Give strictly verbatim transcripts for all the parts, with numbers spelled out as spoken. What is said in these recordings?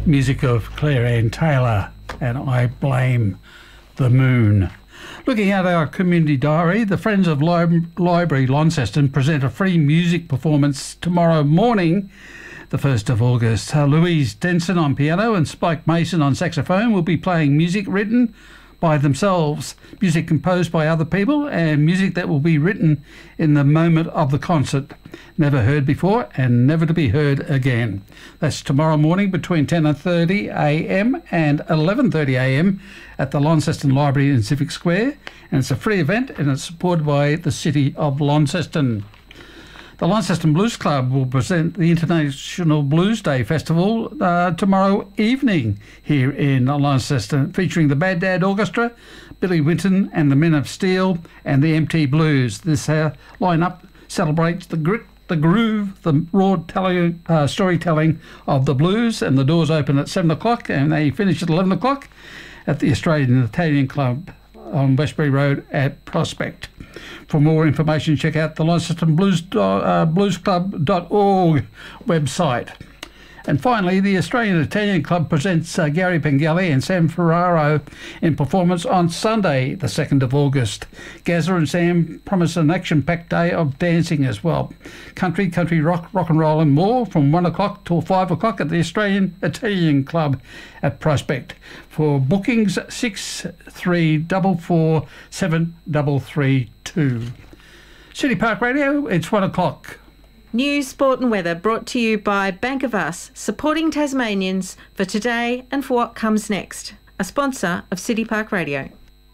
Music of Claire Ann Taylor and I Blame the Moon. Looking at our community diary, the Friends of Lib- Library Launceston present a free music performance tomorrow morning, the first of August. Uh, Louise Denson on piano and Spike Mason on saxophone will be playing music written by themselves, music composed by other people, and music that will be written in the moment of the concert. Never heard before and never to be heard again. That's tomorrow morning between ten thirty a m and eleven thirty a m at the Launceston Library in Civic Square, and it's a free event and it's supported by the City of Launceston. The Launceston Blues Club will present the International Blues Day Festival uh, tomorrow evening here in Launceston, featuring the Bad Dad Orchestra, Billy Winton and the Men of Steel, and the M T Blues. This uh, lineup celebrates the grit, the groove, the raw telling, uh, storytelling of the blues, and the doors open at seven o'clock and they finish at eleven o'clock at the Australian Italian Club on Westbury Road at Prospect. For more information, check out the Launceston Blues, uh, blues club dot org website. And finally, the Australian Italian Club presents uh, Gary Pengelly and Sam Ferraro in performance on Sunday, the second of August. Gazza and Sam promise an action-packed day of dancing as well. Country, country rock, rock and roll and more from one o'clock till five o'clock at the Australian Italian Club at Prospect. For bookings, six three four four seven three three two. City Park Radio, it's one o'clock. News, sport and weather brought to you by Bank of Us, supporting Tasmanians for today and for what comes next. A sponsor of City Park Radio.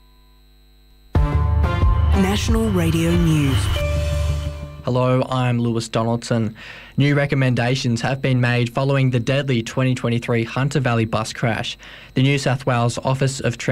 National Radio News. Hello, I'm Lewis Donaldson. New recommendations have been made following the deadly twenty twenty-three Hunter Valley bus crash. The New South Wales Office of